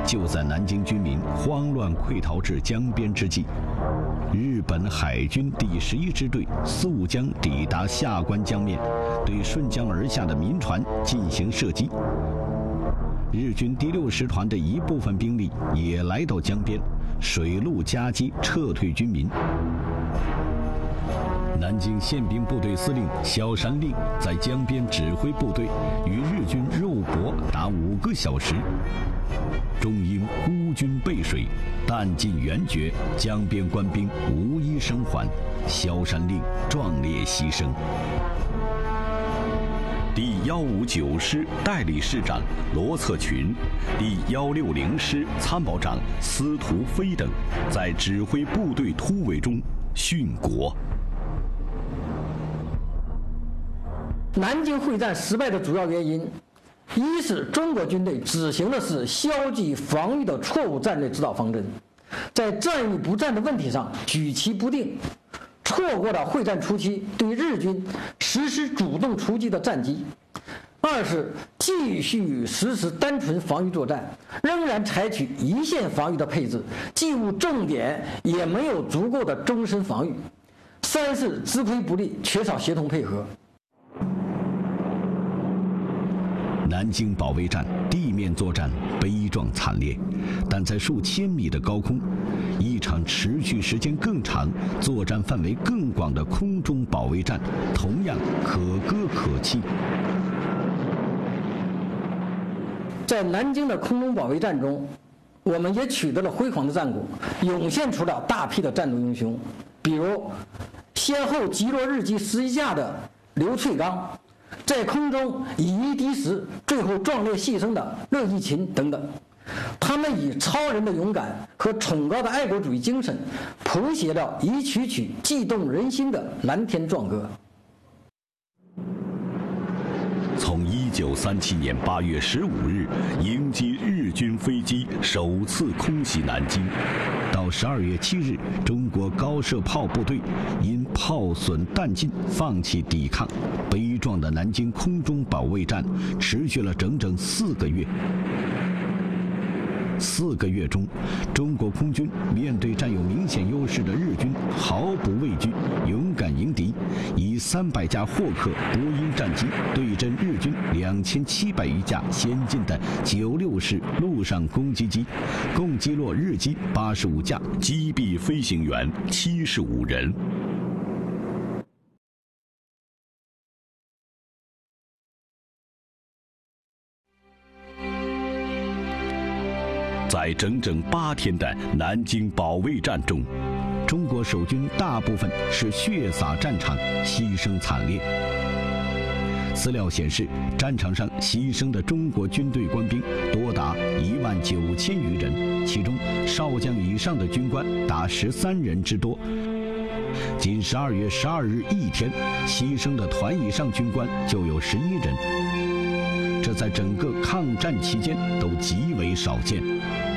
就在南京军民慌乱溃逃至江边之际，日本海军第11支队速江抵达下关江面，对顺江而下的民船进行射击。日军第6师团的一部分兵力也来到江边，水陆夹击撤退军民。南京宪兵部队司令萧山令在江边指挥部队，与日军肉搏达5个小时，终因孤军背水，弹尽援绝，江边官兵无一生还，萧山令壮烈牺牲。第159师代理师长罗策群、第160师参谋长司徒飞等在指挥部队突围中殉国。 南京会战失败的主要原因，一是中国军队执行的是消极防御的错误战略指导方针，在战与不战的问题上举棋不定，错过了会战初期对日军实施主动出击的战机；二是继续实施单纯防御作战，仍然采取一线防御的配置，既无重点，也没有足够的终身防御；三是指挥不力，缺少协同配合。 南京保卫战地面作战悲壮惨烈，但在数千米的高空，一场持续时间更长、作战范围更广的空中保卫战同样可歌可泣。 在南京的空中保卫战中，我们也取得了辉煌的战果，涌现出了大批的战斗英雄，比如先后击落日机11架的刘粹刚，在空中以一敌十，最后壮烈牺牲的乐毅勤等等。他们以超人的勇敢和崇高的爱国主义精神，谱写了一曲曲悸动人心的蓝天壮歌。 从1937年8月15日迎击日军飞机首次空袭南京，到12月7日中国高射炮部队因炮损弹尽放弃抵抗，悲壮的南京空中保卫战持续了整整4个月。4个月中，中国空军面对占有明显优势的日军毫不畏惧，勇敢迎敌，以300架霍克波音战机对阵日军2700余架先进的96式陆上攻击机，共击落日机85架，击毙飞行员75人。在整整8天的南京保卫战中，中国守军大部分是血洒战场，牺牲惨烈。资料显示，战场上牺牲的中国军队官兵多达19000余人，其中少将以上的军官达13人之多。仅12月12日一天，牺牲的团以上军官就有11人，这在整个抗战期间都极为少见。